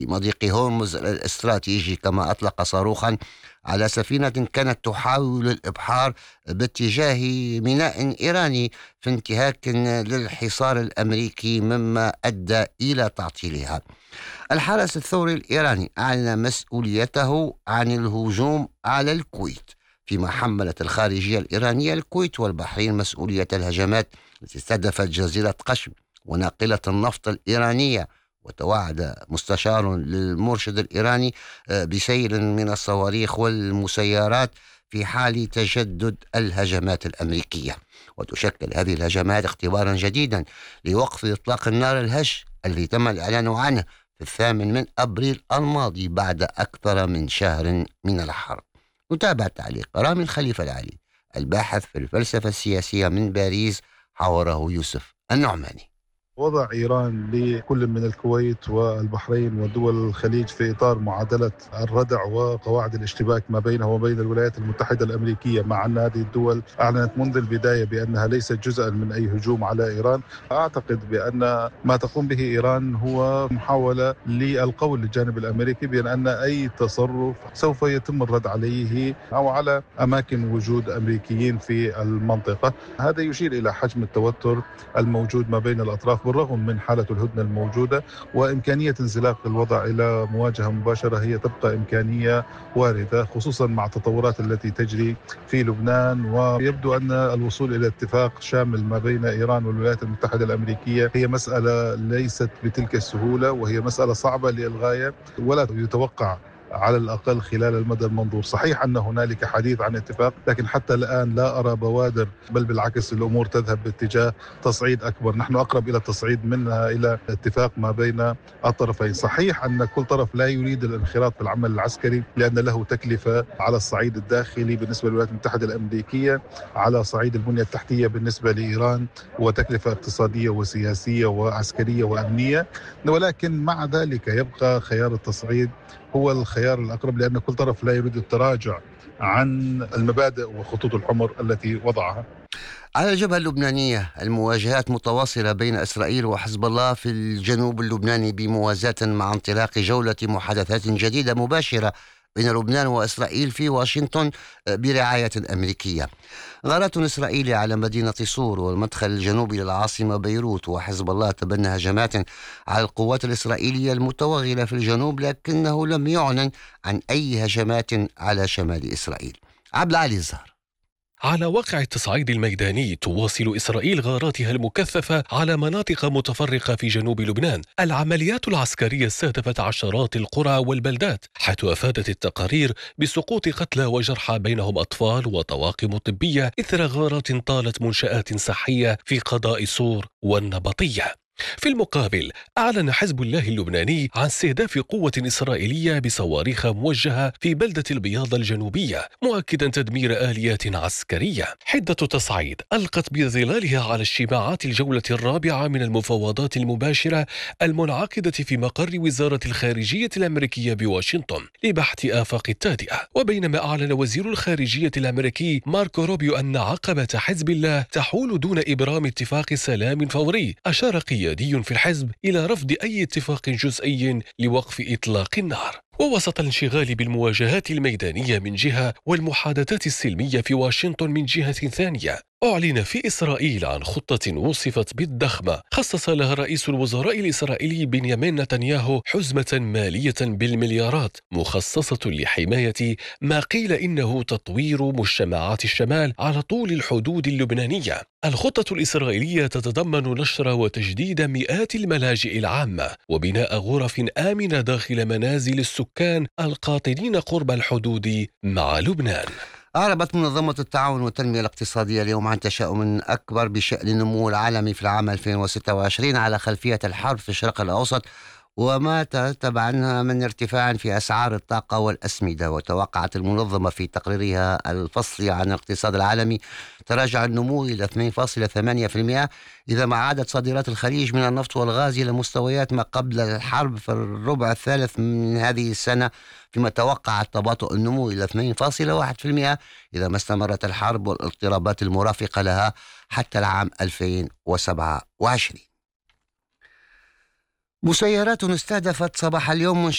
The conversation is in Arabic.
في مضيق هرمز الاستراتيجي، كما أطلق صاروخا على سفينة كانت تحاول الإبحار باتجاه ميناء إيراني في انتهاك للحصار الأمريكي، مما أدى إلى تعطيلها. الحرس الثوري الإيراني أعلن مسؤوليته عن الهجوم على الكويت، فيما حملت الخارجية الإيرانية الكويت والبحرين مسؤولية الهجمات التي استهدفت جزيرة قشم وناقلة النفط الإيرانية. وتوعد مستشار للمرشد الإيراني بسيل من الصواريخ والمسيرات في حال تجدد الهجمات الأمريكية. وتشكل هذه الهجمات اختبارا جديدا لوقف إطلاق النار الهش الذي تم الإعلان عنه في 8 أبريل الماضي بعد أكثر من شهر من الحرب. نتابع تعليق رامي الخليفة العلي الباحث في الفلسفة السياسية من باريس، حوره يوسف النعماني. وضع إيران لكل من الكويت والبحرين ودول الخليج في إطار معادلة الردع وقواعد الاشتباك ما بينه وبين الولايات المتحدة الأمريكية، مع أن هذه الدول أعلنت منذ البداية بأنها ليست جزءا من أي هجوم على إيران. أعتقد بأن ما تقوم به إيران هو محاولة للقول للجانب الأمريكي بأن أي تصرف سوف يتم الرد عليه أو على أماكن وجود أمريكيين في المنطقة. هذا يشير إلى حجم التوتر الموجود ما بين الأطراف بالرغم من حالة الهدنة الموجودة، وإمكانية انزلاق الوضع إلى مواجهة مباشرة هي تبقى إمكانية واردة، خصوصا مع التطورات التي تجري في لبنان. ويبدو أن الوصول إلى اتفاق شامل ما بين إيران والولايات المتحدة الأمريكية هي مسألة ليست بتلك السهولة، وهي مسألة صعبة للغاية ولا يتوقع على الأقل خلال المدى المنظور. صحيح أن هنالك حديث عن اتفاق، لكن حتى الآن لا أرى بوادر، بل بالعكس الأمور تذهب باتجاه تصعيد أكبر. نحن أقرب إلى التصعيد منها إلى اتفاق ما بين الطرفين. صحيح أن كل طرف لا يريد الانخراط في العمل العسكري لأن له تكلفة على الصعيد الداخلي بالنسبة للولايات المتحدة الأمريكية، على صعيد البنية التحتية بالنسبة لإيران، وتكلفة اقتصادية وسياسية وعسكرية وأمنية. ولكن مع ذلك يبقى خيار التصعيد هو الخيار الأقرب، لأن كل طرف لا يريد التراجع عن المبادئ وخطوط الحمر التي وضعها. على الجبهة اللبنانية، المواجهات متواصلة بين إسرائيل وحزب الله في الجنوب اللبناني بموازاة مع انطلاق جولة محادثات جديدة مباشرة بين لبنان وإسرائيل في واشنطن برعاية أمريكية. غارات إسرائيلية على مدينة صور والمدخل الجنوبي للعاصمة بيروت، وحزب الله تبنى هجمات على القوات الإسرائيلية المتوغلة في الجنوب، لكنه لم يعلن عن أي هجمات على شمال إسرائيل. عبد العالي الزهر. على واقع التصعيد الميداني، تواصل إسرائيل غاراتها المكثفة على مناطق متفرقة في جنوب لبنان. العمليات العسكرية استهدفت عشرات القرى والبلدات، حيث أفادت التقارير بسقوط قتلى وجرحى بينهم أطفال وطواقم طبية إثر غارات طالت منشآت صحية في قضاء صور والنبطية. في المقابل، أعلن حزب الله اللبناني عن استهداف قوة إسرائيلية بصواريخ موجهة في بلدة البياض الجنوبية، مؤكدا تدمير آليات عسكرية. حدة تصعيد ألقت بظلالها على اجتماعات الجولة الرابعة من المفاوضات المباشرة المنعقدة في مقر وزارة الخارجية الأمريكية بواشنطن لبحث آفاق التهدئة. وبينما أعلن وزير الخارجية الأمريكي ماركو روبيو أن عقبة حزب الله تحول دون إبرام اتفاق سلام فوري، أشار قيادي في الحزب إلى رفض أي اتفاق جزئي لوقف إطلاق النار. ووسط الانشغال بالمواجهات الميدانية من جهة والمحادثات السلمية في واشنطن من جهة ثانية، أعلن في إسرائيل عن خطة وصفت بالضخمة خصص لها رئيس الوزراء الإسرائيلي بنيامين نتنياهو حزمة مالية بالمليارات مخصصة لحماية ما قيل إنه تطوير مجتمعات الشمال على طول الحدود اللبنانية. الخطة الإسرائيلية تتضمن نشر وتجديد مئات الملاجئ العامة وبناء غرف آمنة داخل منازل السكان القاطنين قرب الحدود مع لبنان. أعربت منظمة التعاون والتنمية الاقتصادية اليوم عن تشاؤم أكبر بشأن النمو العالمي في العام 2026 على خلفية الحرب في الشرق الأوسط وما ترتب عنها من ارتفاع في أسعار الطاقة والأسمدة. وتوقعت المنظمة في تقريرها الفصلي عن الاقتصاد العالمي تراجع النمو إلى 2.8% إذا ما عادت صادرات الخليج من النفط والغاز إلى مستويات ما قبل الحرب في الربع الثالث من هذه السنة، فيما توقع تباطؤ النمو إلى 2.1% إذا ما استمرت الحرب والاضطرابات المرافقة لها حتى العام 2027. مسيرات استهدفت صباح اليوم